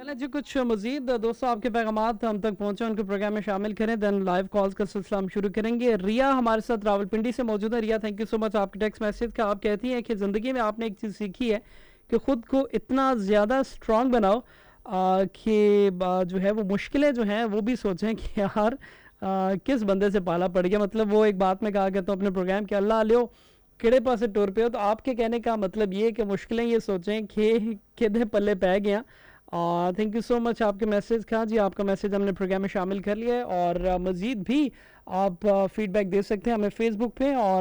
चलें जी, कुछ मजीद दोस्तों आपके पैगामात हम तक पहुंचे, उनके प्रोग्राम में शामिल करें, देन लाइव कॉल्स का सिलसिला हम शुरू करेंगे। रिया हमारे साथ रावलपिंडी से मौजूद है। रिया, थैंक यू सो मच आपके टेक्स्ट मैसेज का। आप कहती हैं कि ज़िंदगी में आपने एक चीज़ सीखी है कि ख़ुद को इतना ज़्यादा स्ट्रांग बनाओ कि जो है वो मुश्किलें जो हैं वो भी सोचें कि यार किस बंदे से पाला पड़ गया। मतलब वो एक बात में कहा करता हूँ अपने प्रोग्राम के, अल्लाह लियो किड़े पासे टूर पे हो। तो आपके कहने का मतलब ये कि मुश्किलें ये सोचें कि किधे पल्ले पै गया। थैंक यू सो मच आपके मैसेज का जी, आपका मैसेज हमने प्रोग्राम में शामिल कर लिया है। और मज़ीद भी आप फीडबैक दे सकते हैं हमें फेसबुक पे, और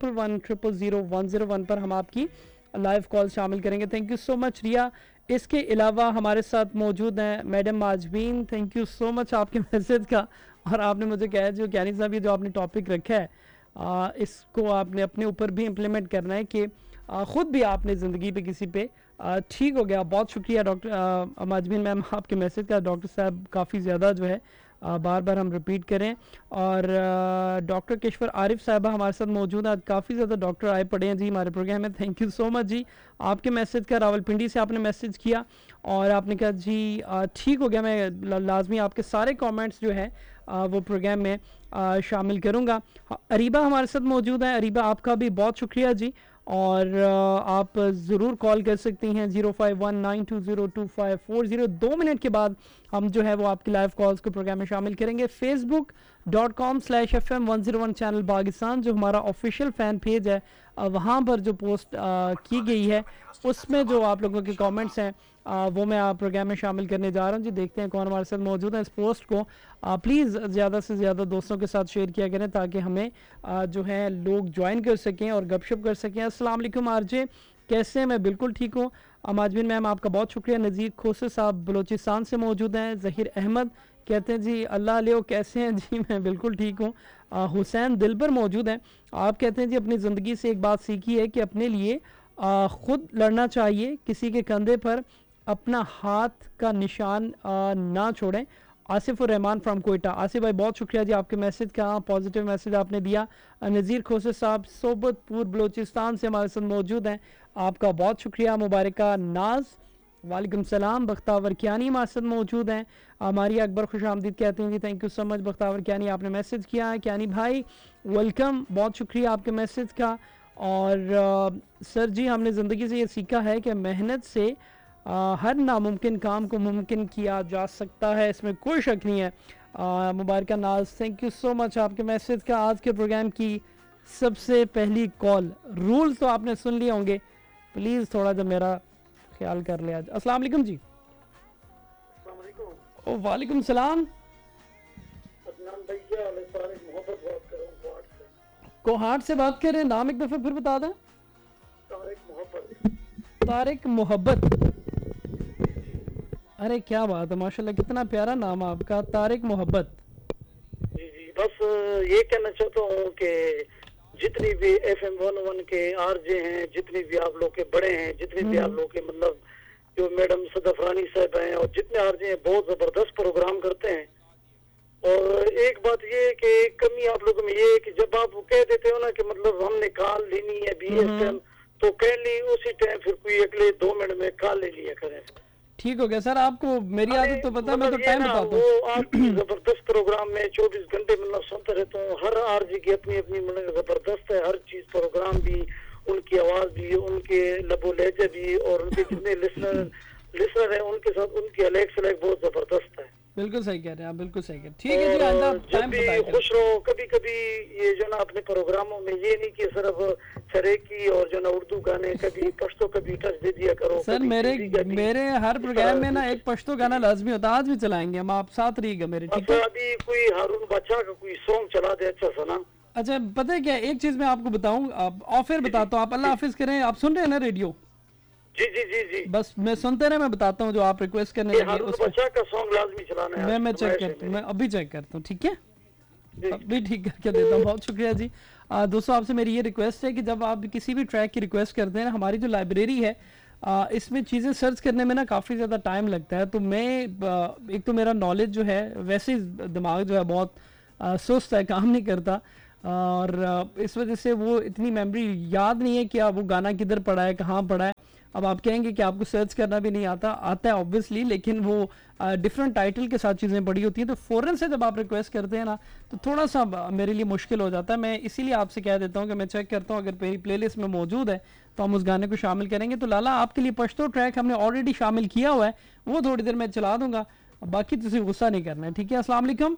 11100101 पर हम आपकी लाइव कॉल शामिल करेंगे। थैंक यू सो मच रिया। इसके अलावा हमारे साथ मौजूद हैं madam Mahjabeen, thank you so much आपके मैसेज का। और आपने मुझे कहा जो ज्ञानी साहब ये जो आपने टॉपिक रखा है इसको आपने अपने ऊपर भी इम्प्लीमेंट करना है कि ख़ुद भी आपने ज़िंदगी पे किसी पे ठीक हो गया। बहुत शुक्रिया डॉक्टर माजबीन मैम आपके मैसेज का। डॉक्टर साहब काफ़ी ज़्यादा जो है बार बार हम रिपीट करें। और डॉक्टर केशवर आरिफ साहबा हमारे साथ मौजूद है। आज काफ़ी ज़्यादा डॉक्टर आए पड़े हैं जी हमारे प्रोग्राम में। थैंक यू सो मच जी आपके मैसेज का। रावलपिंडी से आपने मैसेज किया और आपने कहा जी ठीक हो गया, मैं लाजमी आपके सारे कमेंट्स जो है वो प्रोग्राम में शामिल करूँगा। अरीबा हमारे साथ मौजूद हैं। अरीबा आपका भी बहुत शुक्रिया जी। और आप ज़रूर कॉल कर सकती हैं 0519202540। 2 मिनट के बाद हम जो है वो आपकी लाइव कॉल्स को प्रोग्राम में शामिल करेंगे। facebook.com/FM101 चैनल पाकिस्तान जो हमारा ऑफिशियल फ़ैन पेज है, वहाँ पर जो पोस्ट की गई है उसमें जो आप लोगों के कमेंट्स हैं वो मैं आप प्रोग्राम में शामिल करने जा रहा हूँ जी। देखते हैं कौन हमारे साथ मौजूद है। इस पोस्ट को प्लीज़ ज़्यादा से ज़्यादा दोस्तों के साथ शेयर किया करें ताकि हमें जो है लोग ज्वाइन कर सकें और गपशप कर सकें। अस्सलाम वालेकुम आरजे, कैसे हैं? मैं बिल्कुल ठीक हूँ। माजबिन मैम आपका बहुत शुक्रिया। नज़ीर खोसे साहब बलोचिस्तान से मौजूद हैं। ज़हीर अहमद कहते हैं जी अल्लाह लियो कैसे हैं? जी मैं बिल्कुल ठीक हूँ। हुसैन दिलबर मौजूद हैं। आप कहते हैं जी अपनी ज़िंदगी से एक बात सीखी है कि अपने लिए ख़ुद लड़ना चाहिए, किसी के कंधे पर अपना हाथ का निशान ना छोड़ें। आसिफ रहमान फ्रॉम कोयटा। आसिफ भाई बहुत शुक्रिया जी आपके मैसेज का, पॉजिटिव मैसेज आपने दिया। नज़ीर खोसे साहब सोबतपुर बलोचिस्तान से हमारे साथ मौजूद हैं, आपका बहुत शुक्रिया। मुबारका नाज वालेकुम सलाम। बख्तावर कियानी हमारे साथ मौजूद हैं। हमारी अकबर खुश आमदीद कहते हैं जी thank you so much Bakhtawar Kiani, आपने मैसेज किया है। कियानी भाई वेलकम, बहुत शुक्रिया आपके मैसेज का। और सर जी हमने ज़िंदगी से ये सीखा है कि मेहनत से हर नामुमकिन काम को मुमकिन किया जा सकता है, इसमें कोई शक नहीं है। मुबारक नाज, थैंक यू सो मच आपके मैसेज का। आज के प्रोग्राम की सबसे पहली कॉल, रूल्स तो आपने सुन लिए होंगे, प्लीज़ थोड़ा जब मेरा ख्याल कर ले आज। अस्सलाम वालेकुम जी। ओ वालेकुम सलाम। कोहाट से बात कर रहे हैं, नाम एक दफ़ा फिर बता दें। तारिक मोहब्बत, अरे क्या बात है, माशाल्लाह कितना प्यारा नाम है आपका, तारिक मोहब्बत। जी बस ये कहना चाहता हूँ कि जितनी भी FM 101 के आरजे हैं, जितने भी आप लोग के बड़े हैं, जितने भी आप लोग के मतलब जो मैडम सदफरानी साहब हैं और जितने आरजे हैं, बहुत जबरदस्त प्रोग्राम करते हैं। और एक बात ये है कि कमी आप लोगों में ये है कि जब आप कह देते हो ना कि मतलब हमने कॉल लेनी है BSM तो कह ली उसी टाइम, फिर कोई अगले 2 मिनट में कॉल ले लिया करें। ठीक हो गया सर, आपको मेरी आदत तो पता है, मैं तो टाइम बताता हूँ। वो आपकी जबरदस्त प्रोग्राम में 24 घंटे मतलब सुनते रहता हूँ। हर आरजी की अपनी अपनी मतलब जबरदस्त है, हर चीज प्रोग्राम भी, उनकी आवाज भी, उनके लबो लहजे भी, और उनके जितने लिसनर हैं उनके साथ उनकी अलग से अलग बहुत जबरदस्त है। बिल्कुल सही कह रहे हैं आप, बिल्कुल सही कह रहे हैं। ठीक है जी, आइंदा टाइम बताएं। खुश रहो। कभी कभी ये जो ना अपने प्रोग्रामों में ये नहीं कि सिर्फ सरेकी और जो ना उर्दू गाने, कभी पश्तो कभी टच दे दिया करो। सर मेरे हर प्रोग्राम में ना एक पश्तो गाना लाजमी होता है, आज भी चलाएंगे हम, आप साथ रहिएगा मेरे। ठीक है, अभी कोई हारून बादशाह का कोई सॉन्ग चला दे अच्छा सा ना। अच्छा पता है क्या, एक चीज मैं आपको बताऊं, ऑफ एयर बताता हूँ। आप अल्लाह हाफिज करें। आप सुन रहे हैं ना रेडियो? जी जी जी जी, बस मैं सुनते रहे, मैं बताता हूँ जो आप रिक्वेस्ट करने लगे का सॉन्ग लाजमी चलाना है। मैं चेक करता हूँ, मैं अभी चेक करता हूँ। ठीक है, अभी ठीक करके देता हूँ। बहुत शुक्रिया जी। दोस्तों आपसे मेरी ये रिक्वेस्ट है कि जब आप किसी भी ट्रैक की रिक्वेस्ट करते हैं ना, हमारी जो लाइब्रेरी है इसमें चीज़ें सर्च करने में ना काफ़ी ज़्यादा टाइम लगता है। तो मैं एक तो मेरा नॉलेज जो है वैसे ही दिमाग जो है बहुत सुस्त है, काम नहीं करता, और इस वजह से वो इतनी मेमोरी याद नहीं है कि वो गाना किधर पड़ा है, कहाँ पड़ा है। अब आप कहेंगे कि आपको सर्च करना भी नहीं आता, आता है ऑब्वियसली, लेकिन वो डिफरेंट टाइटल के साथ चीज़ें पड़ी होती हैं, तो फ़ौरन से जब आप रिक्वेस्ट करते हैं ना तो थोड़ा सा मेरे लिए मुश्किल हो जाता है। मैं इसीलिए आपसे कह देता हूँ कि मैं चेक करता हूँ, अगर मेरी प्लेलिस्ट में मौजूद है तो हम उस गाने को शामिल करेंगे। तो लाला, आपके लिए पश्तो ट्रैक हमने ऑलरेडी शामिल किया हुआ है, वो थोड़ी देर में चला दूंगा, बाकी तुझे गुस्सा नहीं करना है, ठीक है? अस्सलाम वालेकुम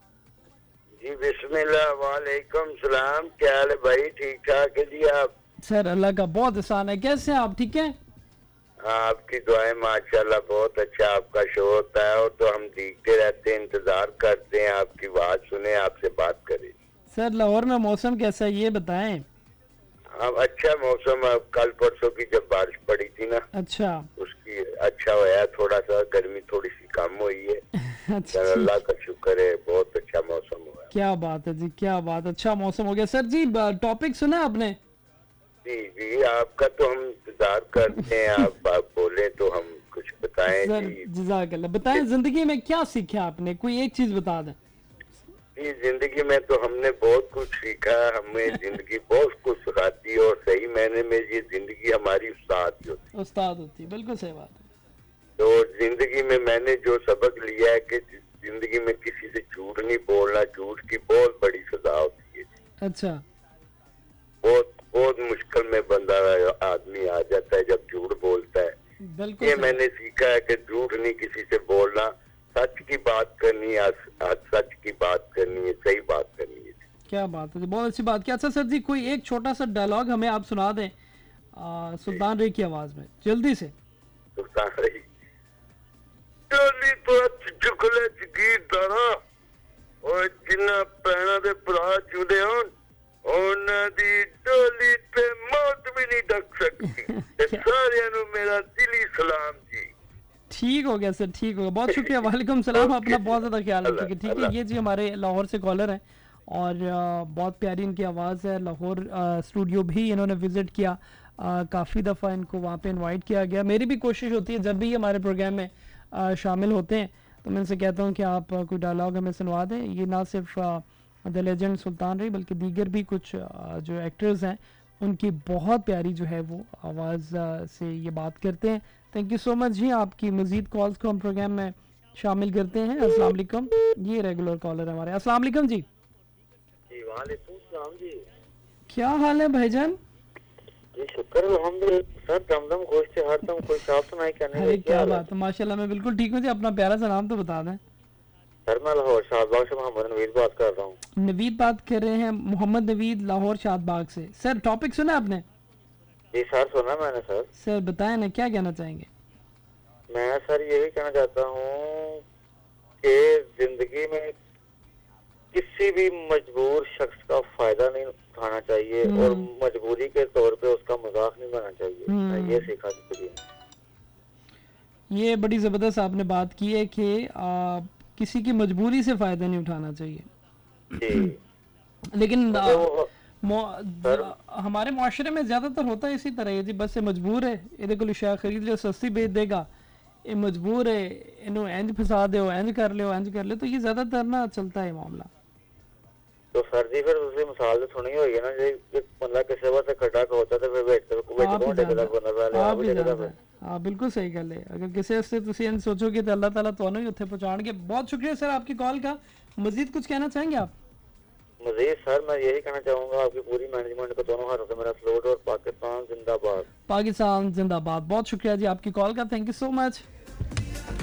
जी बिस्मिल्लाह, वालेकुम सलाम। क्या हाल है भाई? ठीक ठाक है जी आप? सर। अल्लाह का बहुत एहसान है, कैसे हैं आप? ठीक है? आपकी दुआएं माशाल्लाह, बहुत अच्छा आपका शो होता है और तो हम देखते रहते हैं, इंतजार करते हैं आपकी बात सुने, आपसे बात करें। सर लाहौर में मौसम कैसा है ये बताएं। अब अच्छा मौसम, अब कल परसों की जब बारिश पड़ी थी ना, अच्छा उसकी अच्छा हुआ, थोड़ा सा गर्मी थोड़ी सी कम हुई है। अच्छा अल्लाह का शुक्र है, बहुत अच्छा मौसम हुआ है। क्या बात है जी, क्या बात, अच्छा मौसम हो गया। सर जी टॉपिक सुना आपने? जी जी, आपका तो हम इंतजार करते हैं, आप बोले तो हम कुछ बताएं सर जी। जज़ाकल्लाह, बताएं जिंदगी में क्या सीखा आपने, कोई एक चीज बता दें। जी जिंदगी में तो हमने बहुत कुछ सीखा, हमें जिंदगी बहुत कुछ सिखाती है और सही मायने में ये जिंदगी हमारी उस्ताद होती उस्ताद होती है, बिल्कुल सही बात है। है। तो जिंदगी में मैंने जो सबक लिया है कि जिंदगी में किसी से झूठ नहीं बोलना, झूठ की बहुत बड़ी सजा होती है। अच्छा बहुत बहुत मुश्किल में बंदा आदमी आ जाता है जब झूठ बोलता है। बिल्कुल ये सही। मैंने सीखा है कि झूठ नहीं किसी से बोलना, सच की बात करनी है, सच की बात करनी है, सही बात करनी है। क्या बात है जी, बहुत अच्छी बात की। अच्छा सर जी, कोई एक छोटा सा डायलॉग हमें आप सुना दें सुल्तान रे की आवाज में, जल्दी से। सुल्तान रही टोली तो चुकले चकीर दारा और जिन्ना पैना दे भरा जुड़े होन ਉਹਨਾਂ ਦੀ ਡੋਲੀ ਤੇ मौत भी नहीं ढक सकती। ते सारियां नु मेरा दिली सलाम जी। ठीक हो गया सर, ठीक हो गया, बहुत शुक्रिया। वालेकुम सलाम, अपना बहुत ज़्यादा ख्याल रखिए, ठीक है? ये जी हमारे लाहौर से कॉलर हैं और बहुत प्यारी इनकी आवाज़ है। लाहौर स्टूडियो भी इन्होंने विज़िट किया, काफ़ी दफ़ा इनको वहाँ पे इनवाइट किया गया। मेरी भी कोशिश होती है जब भी ये हमारे प्रोग्राम में शामिल होते हैं तो मैं इनसे कहता हूँ कि आप कोई डायलॉग हमें सुनवा दें। ये ना सिर्फ द लेजेंड सुल्तान रही बल्कि दीगर भी कुछ जो एक्टर्स हैं उनकी बहुत प्यारी जो है वो आवाज़ से ये बात करते हैं। थैंक यू सो मच जी, आपकी मज़ीद कॉल्स को हम प्रोग्राम में शामिल करते हैं। अस्सलाम वालेकुम, ये रेगुलर कॉलर है हमारे। अस्सलाम वालेकुम जी। जी वालेकुम सलाम जी। क्या हाल है भाईजान? जी शुक्र अल्हम्दुलिल्लाह, सर दमदम खुश थे, हर दम खुश। आप सुनाए कहने अरे क्या बात है, माशाल्लाह, मैं बिल्कुल ठीक हूँ जी। अपना प्यारा सा नाम तो बता दें। सर मैं लाहौर शाहबाग से मोहम्मद नवीद बात कर रहा हूँ। नवीद बात कर रहे हैं, मोहम्मद नवीद, लाहौर शादबाग से। सर टॉपिक सुना आपने? जी सर सुना मैंने सर। सर बताएं ना, क्या कहना चाहेंगे? मैं सर यही कहना चाहता हूँ कि जिंदगी में किसी भी मजबूर शख्स का फायदा नहीं उठाना चाहिए और मजबूरी के तौर पे उसका मजाक नहीं बनाना चाहिए। मैं ये सीखा जिंदगी में। ये बड़ी ज़बरदस्त आपने बात की है कि किसी की मजबूरी से फ़ायदा नहीं उठाना चाहिए। जी लेकिन सर हमारे माशरे में ज़्यादातर होता है इसी तरह है जी, बस ये मजबूर है, ये को शायद खरीद लियो, सस्ती बेच देगा, ये मजबूर है, इन्हों इंज फसा दो, इंज कर लो, इंज कर लो, तो ये ज़्यादातर ना चलता है मामला। तो सर जी फिर उसकी मिसाल तो सुनी होगी ना जी, मतलब किसी वास्ते खड्डा होता तो फिर बैठते हाँ बिल्कुल सही गल है। अगर किसी से तुसी इंज सोचोगे तो अल्लाह ताला तुहानू ही उत्थे पहुंचाएंगे। बहुत शुक्रिया सर आपकी कॉल का। मजीद कुछ कहना चाहेंगे आप? मजीद सर मैं यही कहना चाहूंगा आपकी पूरी मैनेजमेंट को दोनों हाथों से मेरा सलूट और पाकिस्तान जिंदाबाद। पाकिस्तान जिंदाबाद। बहुत शुक्रिया जी आपकी कॉल का, थैंक यू सो मच।